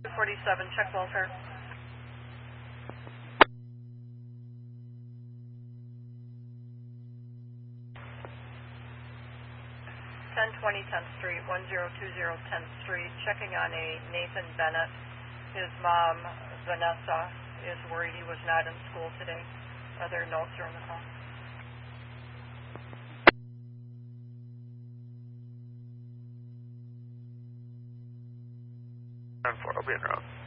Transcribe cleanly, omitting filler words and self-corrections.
247, check welfare. 1020 10th Street, 1020 10th Street, checking on a Nathan Bennett. His mom, Vanessa, is worried he was not in school today. Other notes are in the call. 10-4, I'll be in route.